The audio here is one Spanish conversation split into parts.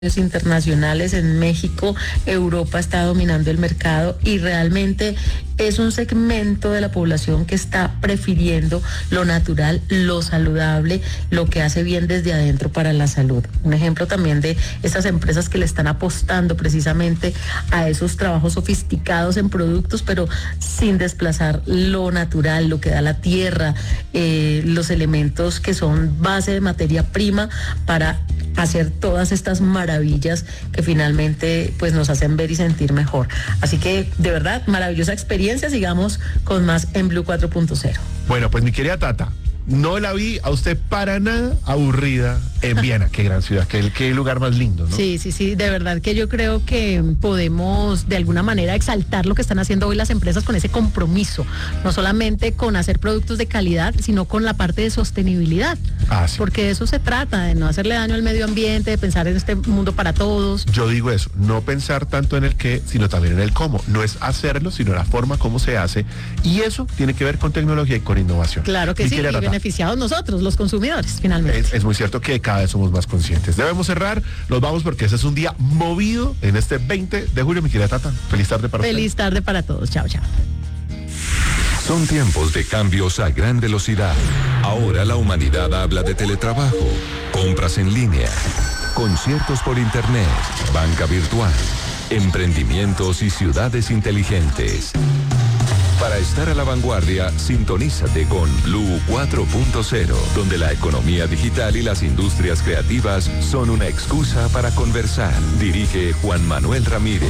internacionales en México, Europa está dominando el mercado y realmente es un segmento de la población que está prefiriendo lo natural, lo saludable, lo que hace bien desde adentro para la salud. Un ejemplo también de estas empresas que le están apostando precisamente a esos trabajos sofisticados en productos, pero sin desplazar lo natural, lo que da la tierra, los elementos que son base de materia prima para hacer todas estas maravillas que finalmente pues nos hacen ver y sentir mejor. Así que de verdad, maravillosa experiencia, sigamos con más en Blue 4.0. Bueno, pues mi querida Tata, no la vi a usted para nada aburrida en Viena. Qué gran ciudad, qué lugar más lindo, ¿no? Sí, de verdad que yo creo que podemos de alguna manera exaltar lo que están haciendo hoy las empresas con ese compromiso, no solamente con hacer productos de calidad, sino con la parte de sostenibilidad. Sí. Porque de eso se trata, de no hacerle daño al medio ambiente, de pensar en este mundo para todos. Yo digo eso, no pensar tanto en el qué, sino también en el cómo. No es hacerlo, sino la forma como se hace. Y eso tiene que ver con tecnología y con innovación. Claro que sí, y beneficiados nosotros, los consumidores, finalmente. Es muy cierto que cada vez somos más conscientes. Debemos cerrar, nos vamos porque ese es un día movido en este 20 de julio, mi querida Tata. Feliz tarde para ustedes. Feliz tarde para todos, chao. Son tiempos de cambios a gran velocidad. Ahora la humanidad habla de teletrabajo, compras en línea, conciertos por internet, banca virtual, emprendimientos y ciudades inteligentes. Para estar a la vanguardia, sintonízate con Blue 4.0, donde la economía digital y las industrias creativas son una excusa para conversar. Dirige Juan Manuel Ramírez.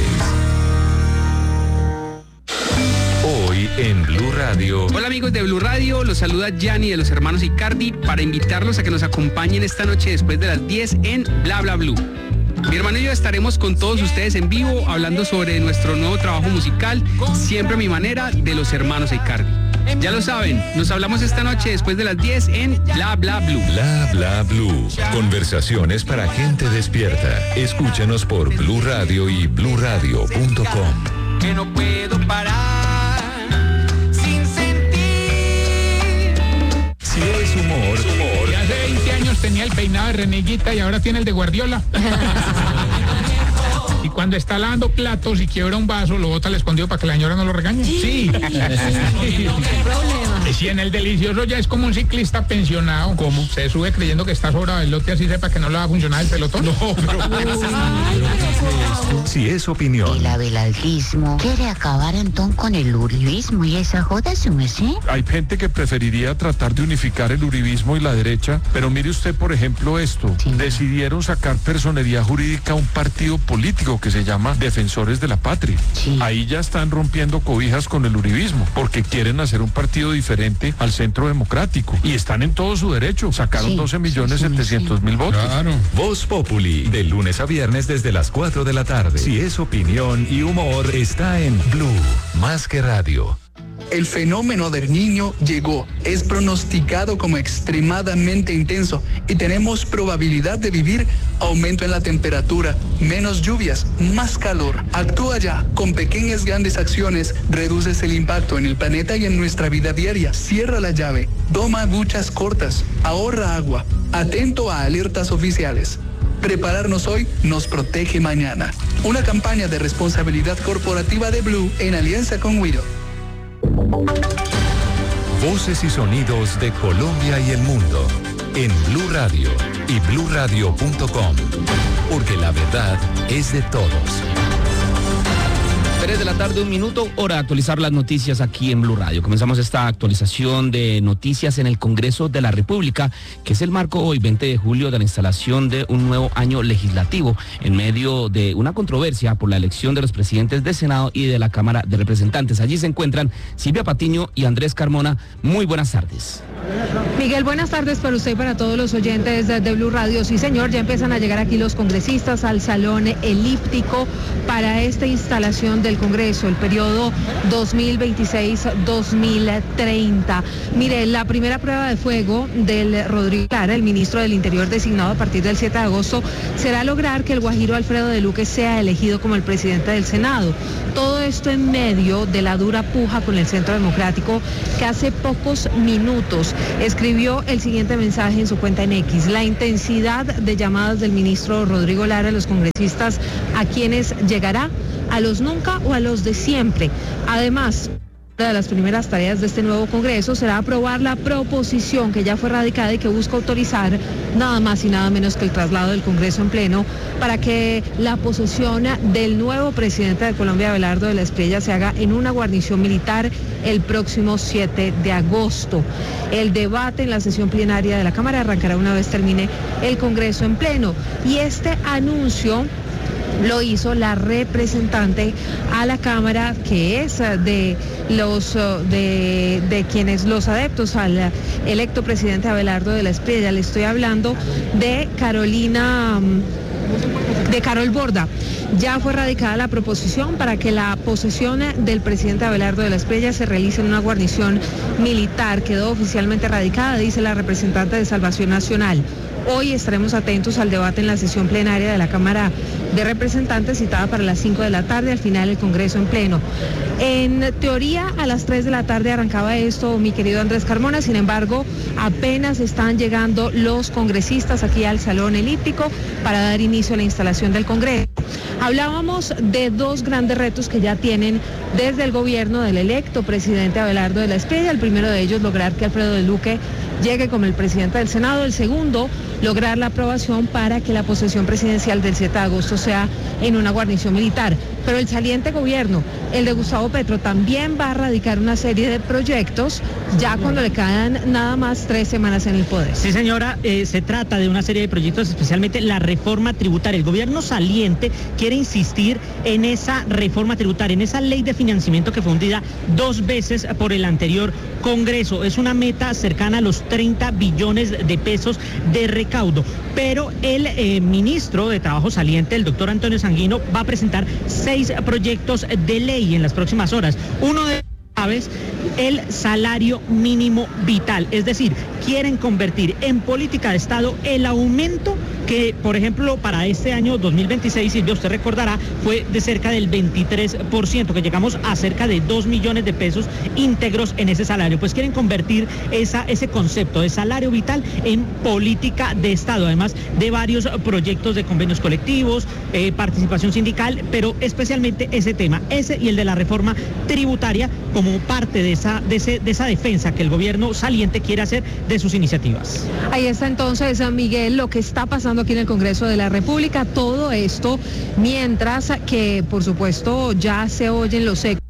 Hoy en Blue Radio. Hola amigos de Blue Radio, los saluda Gianni de los hermanos Icardi para invitarlos a que nos acompañen esta noche después de las 10 en Bla Bla Blue. Mi hermano y yo estaremos con todos ustedes en vivo hablando sobre nuestro nuevo trabajo musical, Siempre a mi manera, de los hermanos Icardi. Ya lo saben, nos hablamos esta noche después de las 10 en Bla Bla Blue. Bla Bla Blue. Conversaciones para gente despierta. Escúchanos por Blue Radio y bluradio.com. Que no puedo parar sin sentir. Si es humor. Y hace 20 años tenía el peinado de Reneguita y ahora tiene el de Guardiola. Y cuando está lavando platos y quiebra un vaso, lo bota al escondido para que la señora no lo regañe. Sí. Si en el delicioso ya es como un ciclista pensionado. ¿Cómo? Se sube creyendo que está sobrado el lote, así sepa que no le va a funcionar el pelotón. No, pero... Si es opinión. El abelardismo quiere acabar entonces con el uribismo y esa joda, su merced. Hay gente que preferiría tratar de unificar el uribismo y la derecha, pero mire usted, por ejemplo, esto. Sí. Decidieron sacar personería jurídica a un partido político que se llama Defensores de la Patria. Sí. Ahí ya están rompiendo cobijas con el uribismo, porque quieren hacer un partido diferente al Centro Democrático. Y están en todo su derecho. Sacaron Sí, 12.700.000 votos. Claro. Voz Populi, de lunes a viernes desde las 4 de la tarde. Si es opinión y humor, está en Blue, más que radio. El fenómeno del Niño llegó, es pronosticado como extremadamente intenso y tenemos probabilidad de vivir aumento en la temperatura, menos lluvias, más calor. Actúa ya, con pequeñas grandes acciones, reduces el impacto en el planeta y en nuestra vida diaria. Cierra la llave, toma duchas cortas, ahorra agua, atento a alertas oficiales. Prepararnos hoy nos protege mañana. Una campaña de responsabilidad corporativa de Blue en alianza con Widow. Voces y sonidos de Colombia y el mundo en Blue Radio y bluradio.com, porque la verdad es de todos. 3 de la tarde, 1 minuto, hora de actualizar las noticias aquí en Blue Radio. Comenzamos esta actualización de noticias en el Congreso de la República, que es el marco hoy, 20 de julio, de la instalación de un nuevo año legislativo, en medio de una controversia por la elección de los presidentes del Senado y de la Cámara de Representantes. Allí se encuentran Silvia Patiño y Andrés Carmona. Muy buenas tardes. Miguel, buenas tardes para usted y para todos los oyentes de Blue Radio. Sí, señor, ya empiezan a llegar aquí los congresistas al salón elíptico para esta instalación del del Congreso, el periodo 2026-2030. Mire, la primera prueba de fuego del Rodrigo Lara, el ministro del Interior designado a partir del 7 de agosto, será lograr que el guajiro Alfredo de Luque sea elegido como el presidente del Senado. Todo esto en medio de la dura puja con el Centro Democrático, que hace pocos minutos escribió el siguiente mensaje en su cuenta en X: la intensidad de llamadas del ministro Rodrigo Lara a los congresistas, a quienes llegará, a los nunca o a los de siempre. Además, una de las primeras tareas de este nuevo Congreso será aprobar la proposición que ya fue radicada y que busca autorizar nada más y nada menos que el traslado del Congreso en pleno para que la posesión del nuevo presidente de Colombia, Abelardo de la Espriella, se haga en una guarnición militar el próximo 7 de agosto. El debate en la sesión plenaria de la Cámara arrancará una vez termine el Congreso en pleno. Y este anuncio lo hizo la representante a la Cámara, que es de quienes los adeptos al electo presidente Abelardo de la Espriella. Le estoy hablando de Carol Borda. Ya fue radicada la proposición para que la posesión del presidente Abelardo de la Espriella se realice en una guarnición militar. Quedó oficialmente radicada, dice la representante de Salvación Nacional. Hoy estaremos atentos al debate en la sesión plenaria de la Cámara de Representantes, citada para las 5 de la tarde, al final el Congreso en pleno. En teoría, a las 3 de la tarde arrancaba esto, mi querido Andrés Carmona. Sin embargo, apenas están llegando los congresistas aquí al Salón Elíptico para dar inicio a la instalación del Congreso. Hablábamos de dos grandes retos que ya tienen desde el gobierno del electo presidente Abelardo de la Espriella. El primero de ellos, lograr que Alfredo de Luque llegue como el presidente del Senado. El segundo, lograr la aprobación para que la posesión presidencial del 7 de agosto sea en una guarnición militar. Pero el saliente gobierno, el de Gustavo Petro, también va a radicar una serie de proyectos ya cuando le quedan nada más 3 semanas en el poder. Sí, señora, se trata de una serie de proyectos, especialmente la reforma tributaria. El gobierno saliente quiere insistir en esa reforma tributaria, en esa ley de financiamiento que fue hundida 2 veces por el anterior Congreso. Es una meta cercana a los 30 billones de pesos de recaudo. Pero el ministro de Trabajo saliente, el doctor Antonio Sanguino, va a presentar 6 proyectos de ley en las próximas horas. Uno de ellos, el salario mínimo vital, es decir, quieren convertir en política de Estado el aumento que, por ejemplo, para este año 2026, Silvia, usted recordará, fue de cerca del 23%, que llegamos a cerca de 2 millones de pesos íntegros en ese salario. Pues quieren convertir ese concepto de salario vital en política de Estado, además de varios proyectos de convenios colectivos, participación sindical, pero especialmente ese tema, ese y el de la reforma tributaria, como parte de esa defensa que el gobierno saliente quiere hacer de sus iniciativas. Ahí está entonces, Miguel, lo que está pasando aquí en el Congreso de la República. Todo esto mientras que, por supuesto, ya se oyen los ecos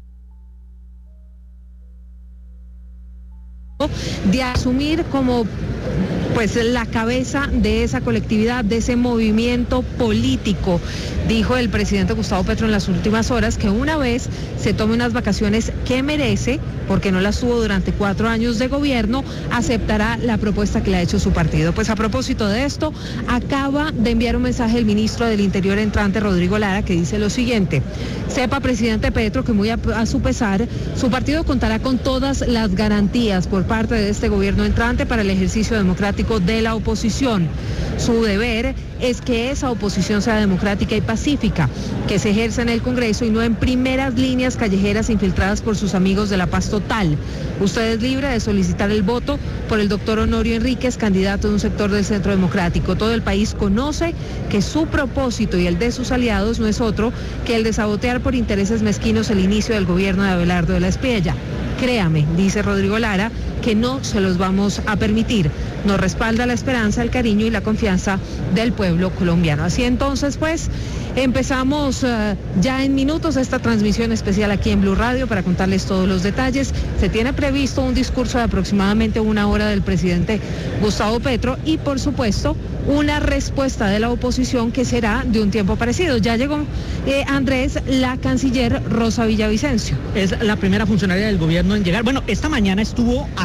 de asumir como pues la cabeza de esa colectividad, de ese movimiento político. Dijo el presidente Gustavo Petro en las últimas horas que una vez se tome unas vacaciones que merece, porque no las tuvo durante 4 años de gobierno, aceptará la propuesta que le ha hecho su partido. Pues a propósito de esto, acaba de enviar un mensaje el ministro del Interior entrante, Rodrigo Lara, que dice lo siguiente: sepa, presidente Petro, que muy a su pesar, su partido contará con todas las garantías por parte de este gobierno entrante para el ejercicio democrático de la oposición. Su deber es que esa oposición sea democrática y pacífica, que se ejerza en el Congreso y no en primeras líneas callejeras infiltradas por sus amigos de la paz total. Usted es libre de solicitar el voto por el doctor Honorio Enríquez, candidato de un sector del Centro Democrático. Todo el país conoce que su propósito y el de sus aliados no es otro que el de sabotear por intereses mezquinos el inicio del gobierno de Abelardo de la Espriella. Créame, dice Rodrigo Lara, que no se los vamos a permitir. Nos respalda la esperanza, el cariño y la confianza del pueblo colombiano. Así entonces, pues, empezamos ya en minutos esta transmisión especial aquí en Blue Radio para contarles todos los detalles. Se tiene previsto un discurso de aproximadamente 1 hora del presidente Gustavo Petro y, por supuesto, una respuesta de la oposición que será de un tiempo parecido. Ya llegó Andrés, la canciller Rosa Villavicencio. Es la primera funcionaria del gobierno en llegar. Bueno, esta mañana estuvo acá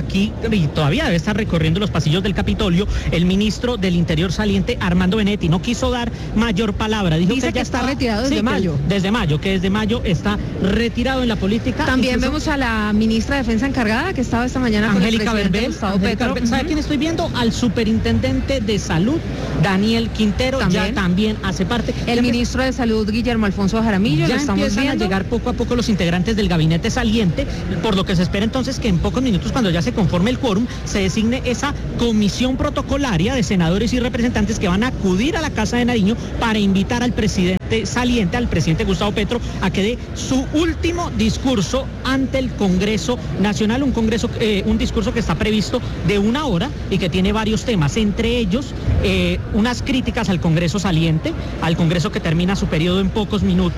aquí y todavía debe estar recorriendo los pasillos del Capitolio el ministro del Interior saliente, Armando Benedetti. No quiso dar mayor palabra. Dice que está retirado desde mayo. Desde mayo está retirado en la política. También vemos a la ministra de Defensa encargada que estaba esta mañana con el presidente Gustavo Petro. ¿Sabe quién estoy viendo? Al superintendente de salud, Daniel Quintero, ya también hace parte. El ministro de Salud, Guillermo Alfonso Jaramillo, ya lo estamos empiezan viendo. a llegar poco a poco los integrantes del gabinete saliente, por lo que se espera entonces que en pocos minutos, cuando ya se conforme el quórum, se designe esa comisión protocolaria de senadores y representantes que van a acudir a la Casa de Nariño para invitar al presidente saliente, al presidente Gustavo Petro, a que dé su último discurso ante el Congreso Nacional, un discurso que está previsto de 1 hora y que tiene varios temas, entre ellos unas críticas al Congreso saliente, al Congreso que termina su periodo en pocos minutos.